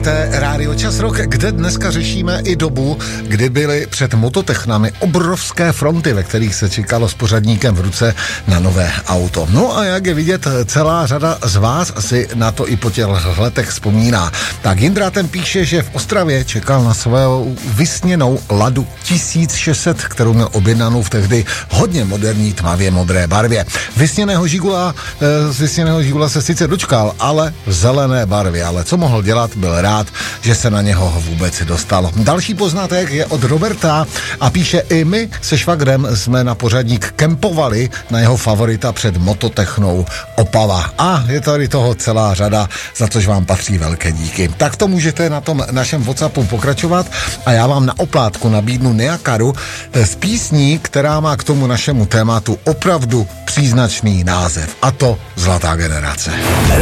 Posloucháte Rádio Čas Rock, kde dneska řešíme i dobu, kdy byly před mototechnami obrovské fronty, ve kterých se čekalo s pořadníkem v ruce na nové auto. No a jak je vidět, celá řada z vás si na to i po těch letech vzpomíná. Tak Jindra ten píše, že v Ostravě čekal na svou vysněnou Ladu 1600, kterou měl objednanou v tehdy hodně moderní tmavě modré barvě. Vysněného Žigula se sice dočkal, ale v zelené barvě. Ale co mohl dělat, byl rád, že se na něho vůbec dostalo. Další poznatek je od Roberta a píše: i my se švagrem jsme na pořadník kempovali na jeho favorita před mototechnou Opava. A je tady toho celá řada, za což vám patří velké díky. Tak to můžete na tom našem WhatsAppu pokračovat a já vám na oplátku nabídnu Neakaru z písní, která má k tomu našemu tématu opravdu příznačný název, a to Zlatá generace.